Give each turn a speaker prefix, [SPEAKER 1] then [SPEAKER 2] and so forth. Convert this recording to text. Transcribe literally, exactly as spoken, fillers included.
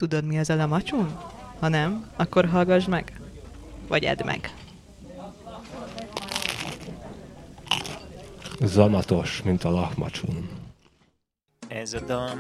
[SPEAKER 1] Tudod, mi az a lamacsun? Ha nem, akkor hallgass meg. Vagy edd meg.
[SPEAKER 2] Zamatos, mint a lahmacsun.
[SPEAKER 3] Ez a dal